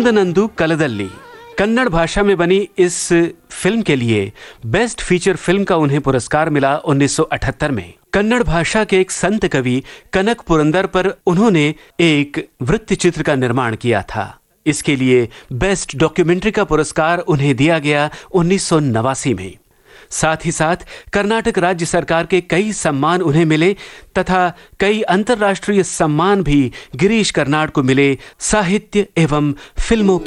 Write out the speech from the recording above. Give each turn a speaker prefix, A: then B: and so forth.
A: सूदनंदु कलदल्ली। कन्नड़ भाषा में बनी इस फिल्म के लिए बेस्ट फीचर फिल्म का उन्हें पुरस्कार मिला 1978 में। कन्नड़ भाषा के एक संत कवि कनक पुरंदर पर उन्होंने एक वृत्त चित्र का निर्माण किया था। इसके लिए बेस्ट डॉक्यूमेंट्री का पुरस्कार उन्हें दिया गया 1989 में। साथ ही साथ कर्नाटक राज्य सरकार के कई सम्मान उन्हें मिले तथा कई अंतर्राष्ट्रीय सम्मान भी गिरीश कर्नाड को मिले साहित्य एवं फिल्मों